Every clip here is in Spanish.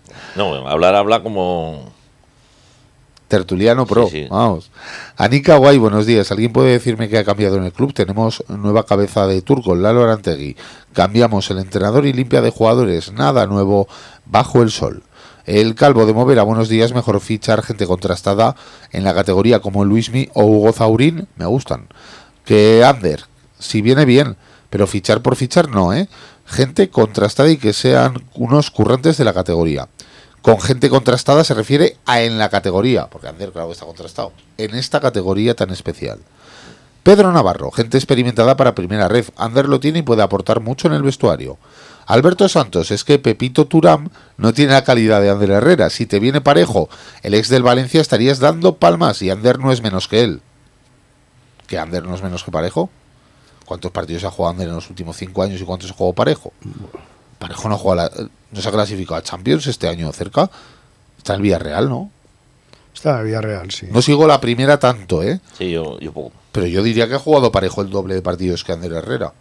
No, habla como... Tertuliano Pro, Sí, sí. vamos. Anika Guay, buenos días. ¿Alguien puede decirme qué ha cambiado en el club? Tenemos nueva cabeza de turco, Lalo Arantegui. Cambiamos el entrenador y limpia de jugadores. Nada nuevo bajo el sol. El Calvo de Movera, buenos días. Mejor fichar gente contrastada en la categoría como Luismi o Hugo Zaurín. Me gustan. Que Ander, si viene bien, pero fichar por fichar no, ¿eh? Gente contrastada y que sean unos currantes de la categoría. Con gente contrastada se refiere a en la categoría, porque Ander, claro que está contrastado, en esta categoría tan especial. Pedro Navarro, gente experimentada para primera ref. Ander lo tiene y puede aportar mucho en el vestuario. Alberto Santos, es que Pepito Turam no tiene la calidad de Ander Herrera. Si te viene Parejo, el ex del Valencia, estarías dando palmas y Ander no es menos que él. ¿Que Ander no es menos que Parejo? ¿Cuántos partidos ha jugado Ander en los últimos 5 años y cuántos ha jugado Parejo? Parejo no no se ha clasificado a Champions este año cerca. Está en el Villarreal, ¿no? Está en el Villarreal, sí. No sigo la primera tanto, ¿eh? Sí, yo poco. Pero yo diría que ha jugado Parejo el doble de partidos que Ander Herrera.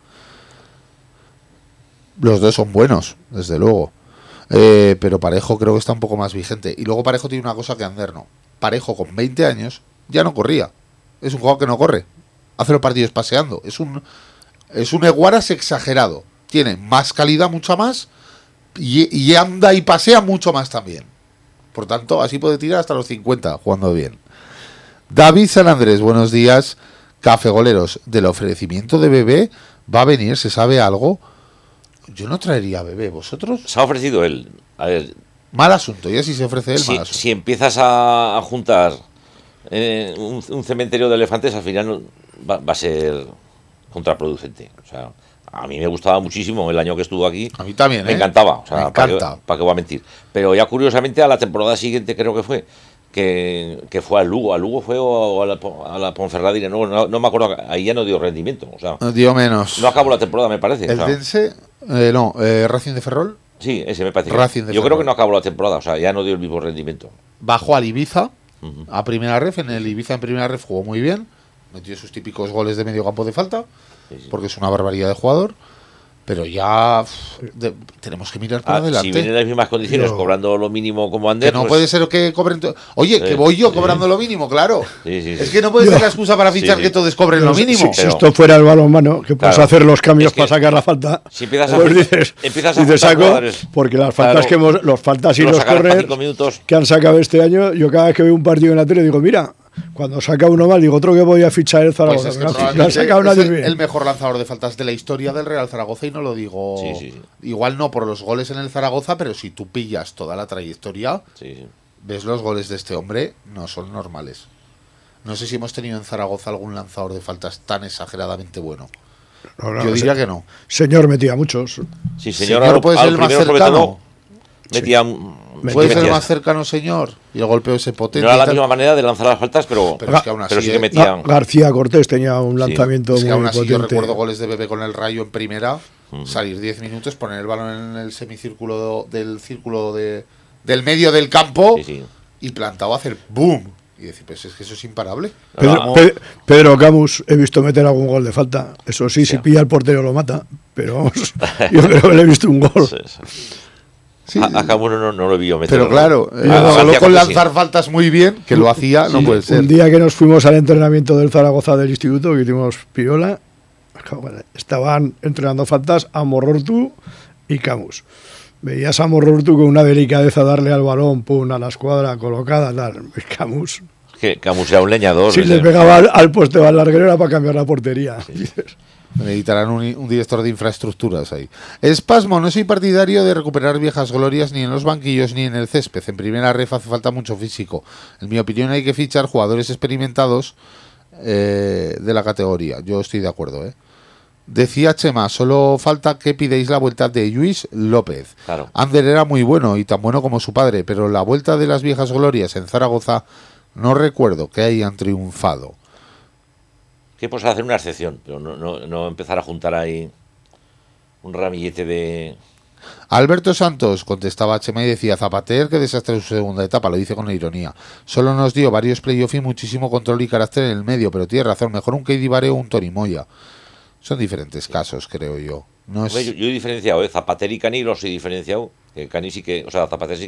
Los dos son buenos, desde luego. Pero Parejo creo que está un poco más vigente. Y luego Parejo tiene una cosa que Ander no. Parejo con 20 años ya no corría. Es un jugador que no corre. Hace los partidos paseando. Es un Eguaras exagerado. Tiene más calidad, mucha más. Y anda y pasea mucho más también. Por tanto, así puede tirar hasta los 50 jugando bien. David San Andrés, buenos días. Cafegoleros, del ofrecimiento de Bebé va a venir, ¿se sabe algo? Yo no traería a Bebé, ¿vosotros? Se ha ofrecido él. A ver, Mal asunto, ya si se ofrece él, mal asunto. si empiezas a juntar un cementerio de elefantes, al final va a ser contraproducente. O sea, a mí me gustaba muchísimo el año que estuvo aquí. A mí también, me encantaba. O sea, me encanta. ¿Para qué voy a mentir? Pero ya curiosamente a la temporada siguiente creo que fue, que fue al Lugo. ¿Al Lugo fue o a la Ponferradina? No me acuerdo. Ahí ya no dio rendimiento. O sea, dio menos. No acabó la temporada, me parece. El Dense, Racing de Ferrol. Sí, ese me parece. Racing de Yo Ferrol. creo que no acabó la temporada. O sea, ya no dio el mismo rendimiento. Bajó al Ibiza, a primera ref. En el Ibiza en primera ref jugó muy bien. Metió sus típicos goles de medio campo de falta. Sí. Porque es una barbaridad de jugador. Pero ya tenemos que mirar para adelante. Si vienen en las mismas condiciones, cobrando lo mínimo como Ander. Que no puede ser que cobren. Oye, que voy yo cobrando lo mínimo, claro. Sí. Es que no puede ser la excusa para fichar que todos cobren lo mínimo. Si esto fuera el balonmano, que puedes hacer los cambios para sacar la falta. Si empiezas a saco, porque las faltas los faltas y los correr que han sacado este año, yo cada vez que veo un partido en la tele digo, mira. Cuando saca uno mal, digo, otro que voy a fichar el Zaragoza. Pues es el mejor lanzador de faltas de la historia del Real Zaragoza y no lo digo. Igual no por los goles en el Zaragoza, pero si tú pillas toda la trayectoria, ves los goles de este hombre, no son normales. No sé si hemos tenido en Zaragoza algún lanzador de faltas tan exageradamente bueno. Yo diría que no. Señor metía muchos. Sí, señor puede ser el más cercano. Puede ser el más cercano, señor. Y el golpeo ese potente. No era la misma manera de lanzar las faltas, pero es que aún así, sí que metían. García Cortés tenía un lanzamiento es que muy aún así potente. Yo recuerdo goles de Bebé con el Rayo en primera, salir 10 minutos, poner el balón en el semicírculo del círculo del medio del campo y plantado hacer boom. Y decir, pues es que eso es imparable. Pedro Camus, he visto meter algún gol de falta. Eso sí, si pilla al portero lo mata. Pero vamos, yo creo que le he visto un gol. Sí. A Camus no lo vi yo meter. Pero claro, con lanzar faltas muy bien, que lo hacía, no puede ser. Un día que nos fuimos al entrenamiento del Zaragoza del instituto, que hicimos Pirola, estaban entrenando faltas a Morortu y Camus. Veías a Morortu con una delicadeza darle al balón, pum, a la escuadra colocada, tal. Camus. Que Camus era un leñador. Sí, le pegaba al poste al larguero, era para cambiar la portería. Sí. Necesitarán un director de infraestructuras ahí. Espasmo, no soy partidario de recuperar viejas glorias ni en los banquillos ni en el césped. En primera ref hace falta mucho físico. En mi opinión hay que fichar jugadores experimentados de la categoría. Yo estoy de acuerdo, ¿eh? Decía Chema, solo falta que pidáis la vuelta de Luis López. Claro. Ander era muy bueno y tan bueno como su padre, pero la vuelta de las viejas glorias en Zaragoza no recuerdo que hayan triunfado. Que pues hacer una excepción, pero no empezar a juntar ahí un ramillete de... Alberto Santos contestaba a Chema y decía, Zapater, qué desastre en su segunda etapa, lo dice con ironía. Solo nos dio varios playoffs y muchísimo control y carácter en el medio, pero tiene razón, mejor un Keidi Bare o un Tony Moya. Son diferentes casos, creo yo. No es... yo he diferenciado, Zapater y Cani los he diferenciado. Que Cani sí que, o sea, Zapater sí